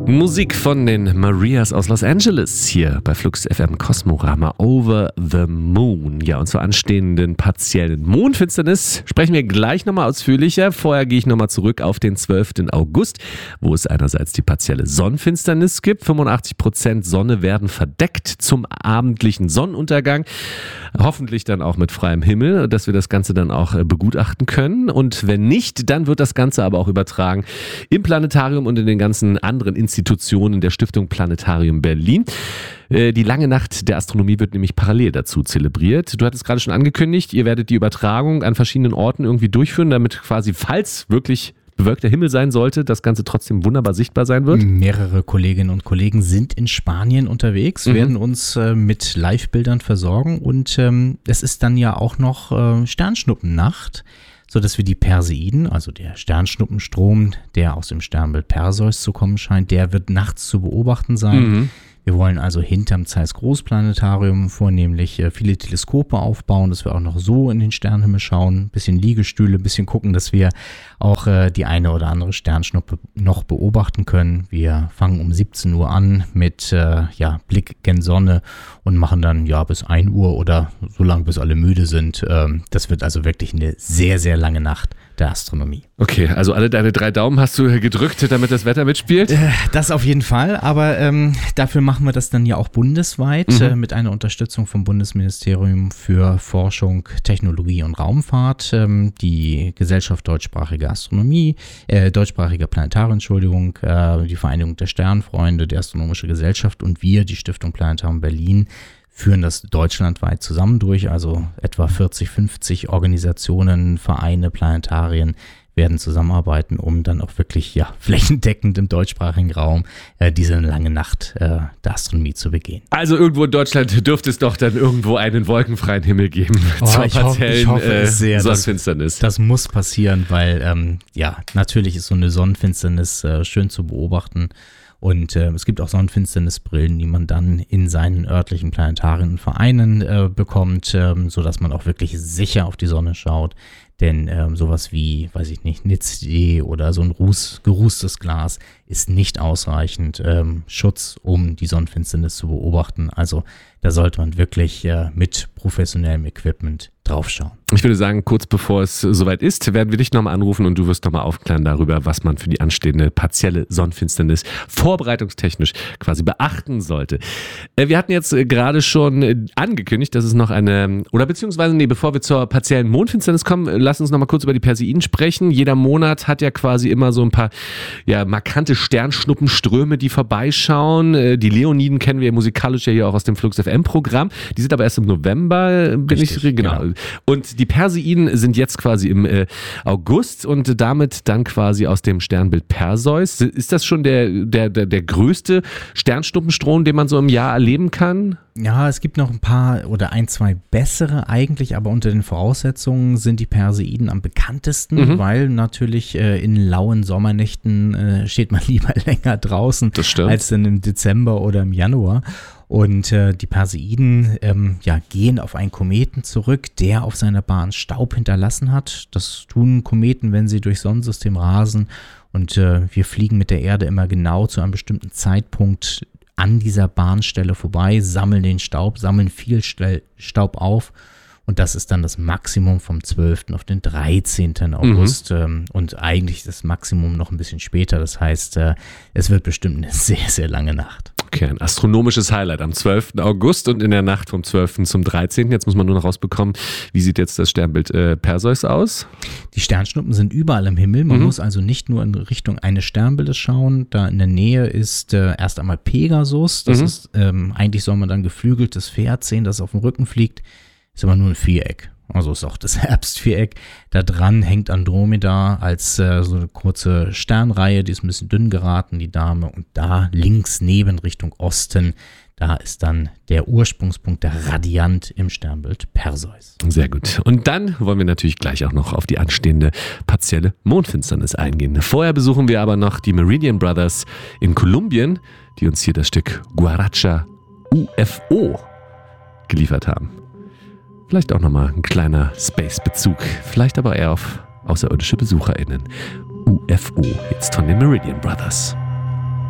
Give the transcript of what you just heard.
Musik von den Marias aus Los Angeles hier bei Flux FM Kosmorama Over the Moon. Ja, und zur anstehenden partiellen Mondfinsternis sprechen wir gleich nochmal ausführlicher. Vorher gehe ich nochmal zurück auf den 12. August, wo es einerseits die partielle Sonnenfinsternis gibt. 85% Sonne werden verdeckt zum abendlichen Sonnenuntergang. Hoffentlich dann auch mit freiem Himmel, dass wir das Ganze dann auch begutachten können. Und wenn nicht, dann wird das Ganze aber auch übertragen im Planetarium und in den ganzen anderen Institutionen der Stiftung Planetarium Berlin. Die lange Nacht der Astronomie wird nämlich parallel dazu zelebriert. Du hattest gerade schon angekündigt, ihr werdet die Übertragung an verschiedenen Orten irgendwie durchführen, damit quasi, falls wirklich bewölkter Himmel sein sollte, das Ganze trotzdem wunderbar sichtbar sein wird. Mehrere Kolleginnen und Kollegen sind in Spanien unterwegs, werden uns mit Live-Bildern versorgen und es ist dann ja auch noch Sternschnuppennacht, sodass wir die Perseiden, also der Sternschnuppenstrom, der aus dem Sternbild Perseus zu kommen scheint, der wird nachts zu beobachten sein. Wir wollen also hinterm Zeiss Großplanetarium vornehmlich viele Teleskope aufbauen, dass wir auch noch so in den Sternenhimmel schauen, ein bisschen Liegestühle, ein bisschen gucken, dass wir auch die eine oder andere Sternschnuppe noch beobachten können. Wir fangen um 17 Uhr an mit Blick gen Sonne und machen dann bis 1 Uhr oder so lange, bis alle müde sind. Das wird also wirklich eine sehr, sehr lange Nacht der Astronomie. Okay, also alle deine 3 Daumen hast du gedrückt, damit das Wetter mitspielt? Das auf jeden Fall, aber dafür machen wir das dann ja auch bundesweit mit einer Unterstützung vom Bundesministerium für Forschung, Technologie und Raumfahrt, die Gesellschaft Deutschsprachige Astronomie, Deutschsprachige Planetarium, Entschuldigung, die Vereinigung der Sternfreunde, die Astronomische Gesellschaft und wir, die Stiftung Planetarium Berlin, führen das deutschlandweit zusammen durch, also etwa 40, 50 Organisationen, Vereine, Planetarien werden zusammenarbeiten, um dann auch wirklich flächendeckend im deutschsprachigen Raum diese lange Nacht der Astronomie zu begehen. Also irgendwo in Deutschland dürfte es doch dann irgendwo einen wolkenfreien Himmel geben zur partiellen Sonnenfinsternis. Das muss passieren, weil natürlich ist so eine Sonnenfinsternis schön zu beobachten. Und es gibt auch Sonnenfinsternisbrillen, die man dann in seinen örtlichen Planetarien und Vereinen bekommt, sodass man auch wirklich sicher auf die Sonne schaut. Denn sowas wie, NITSD oder so ein gerußtes Glas ist nicht ausreichend Schutz, um die Sonnenfinsternis zu beobachten. Also da sollte man wirklich mit professionellem Equipment draufschauen. Ich würde sagen, kurz bevor es soweit ist, werden wir dich nochmal anrufen und du wirst nochmal aufklären darüber, was man für die anstehende partielle Sonnenfinsternis vorbereitungstechnisch quasi beachten sollte. Wir hatten jetzt gerade schon angekündigt, dass es noch bevor wir zur partiellen Mondfinsternis kommen, lass uns nochmal kurz über die Perseiden sprechen. Jeder Monat hat ja quasi immer so ein paar markante Sternschnuppenströme, die vorbeischauen. Die Leoniden kennen wir musikalisch ja hier auch aus dem Flux FM Programm. Die sind aber erst im November, genau. Und die Perseiden sind jetzt quasi im August und damit dann quasi aus dem Sternbild Perseus. Ist das schon der größte Sternschnuppenstrom, den man so im Jahr erleben kann? Ja, es gibt noch ein paar oder 1, 2 bessere eigentlich, aber unter den Voraussetzungen sind die Perseiden am bekanntesten, weil natürlich in lauen Sommernächten steht man lieber länger draußen als dann im Dezember oder im Januar. Und die Perseiden gehen auf einen Kometen zurück, der auf seiner Bahn Staub hinterlassen hat. Das tun Kometen, wenn sie durchs Sonnensystem rasen. Und wir fliegen mit der Erde immer genau zu einem bestimmten Zeitpunkt an dieser Bahnstelle vorbei, sammeln den Staub, sammeln viel Staub auf. Und das ist dann das Maximum vom 12. auf den 13. August und eigentlich das Maximum noch ein bisschen später. Das heißt, es wird bestimmt eine sehr, sehr lange Nacht. Okay, ein astronomisches Highlight am 12. August und in der Nacht vom 12. zum 13. Jetzt muss man nur noch rausbekommen, wie sieht jetzt das Sternbild Perseus aus? Die Sternschnuppen sind überall im Himmel. Man muss also nicht nur in Richtung eines Sternbildes schauen. Da in der Nähe ist erst einmal Pegasus. Das ist, eigentlich soll man dann geflügeltes Pferd sehen, das auf dem Rücken fliegt. Ist aber nur ein Viereck. Also ist auch das Herbstviereck. Da dran hängt Andromeda als so eine kurze Sternreihe, die ist ein bisschen dünn geraten, die Dame. Und da links neben Richtung Osten, da ist dann der Ursprungspunkt, der Radiant im Sternbild Perseus. Sehr gut. Und dann wollen wir natürlich gleich auch noch auf die anstehende partielle Mondfinsternis eingehen. Vorher besuchen wir aber noch die Meridian Brothers in Kolumbien, die uns hier das Stück Guaracha UFO geliefert haben. Vielleicht auch nochmal ein kleiner Space-Bezug, vielleicht aber eher auf außerirdische BesucherInnen. UFO, jetzt von den Meridian Brothers.